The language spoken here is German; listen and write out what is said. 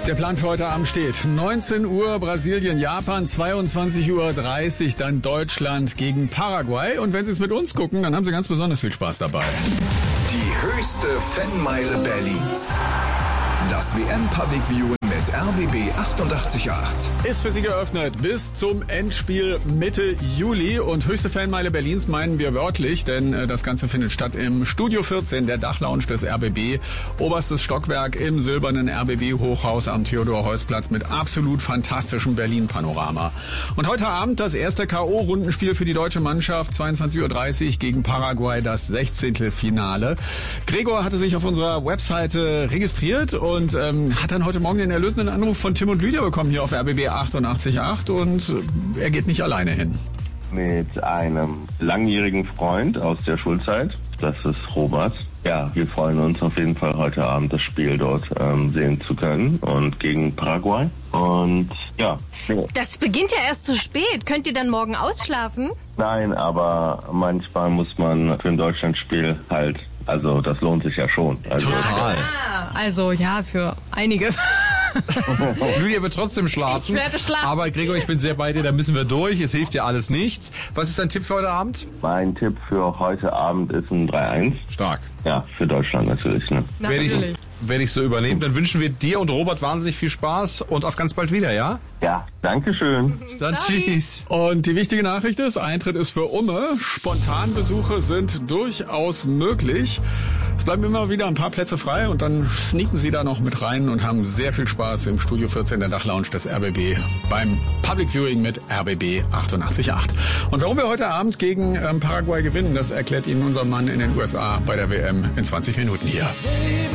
Der Plan für heute Abend steht. 19 Uhr Brasilien, Japan, 22:30 Uhr dann Deutschland gegen Paraguay. Und wenn Sie es mit uns gucken, dann haben Sie ganz besonders viel Spaß dabei. Die höchste Fanmeile Berlins. Das WM Public Viewing mit RBB 88.8. Ist für Sie geöffnet bis zum Endspiel Mitte Juli. Und höchste Fanmeile Berlins meinen wir wörtlich, denn das Ganze findet statt im Studio 14, der Dachlounge des RBB. Oberstes Stockwerk im silbernen RBB-Hochhaus am Theodor-Heuss-Platz mit absolut fantastischem Berlin-Panorama. Und heute Abend das erste K.O.-Rundenspiel für die deutsche Mannschaft, 22:30 Uhr gegen Paraguay, das 16. Finale. Gregor hatte sich auf unserer Webseite registriert und hat dann heute Morgen den erlösenden Anruf von Tim und Lydia bekommen hier auf RBB 88.8 und er geht nicht alleine hin. Mit einem langjährigen Freund aus der Schulzeit, das ist Robert. Ja, wir freuen uns auf jeden Fall heute Abend das Spiel dort sehen zu können und gegen Paraguay. Und ja. Das beginnt ja erst zu spät. Könnt ihr dann morgen ausschlafen? Nein, aber manchmal muss man für ein Deutschlandspiel halt, also das lohnt sich ja schon. Also, Total. Also ja, für einige. Lydia wird trotzdem schlafen. Ich werde schlafen. Aber Gregor, ich bin sehr bei dir, da müssen wir durch. Es hilft dir alles nichts. Was ist dein Tipp für heute Abend? mein Tipp für heute Abend ist ein 3-1. Stark. Ja, für Deutschland natürlich, ne? Werde ich so übernehmen. Dann wünschen wir dir und Robert wahnsinnig viel Spaß und auf ganz bald wieder, ja? Ja, dankeschön. Bis dann, tschüss. Und die wichtige Nachricht ist, Eintritt ist für Umme. Spontanbesuche sind durchaus möglich. Es bleiben immer wieder ein paar Plätze frei und dann sneaken Sie da noch mit rein und haben sehr viel Spaß im Studio 14 der Dachlounge des RBB beim Public Viewing mit RBB 88.8. Und warum wir heute Abend gegen Paraguay gewinnen, das erklärt Ihnen unser Mann in den USA bei der WM in 20 Minuten hier.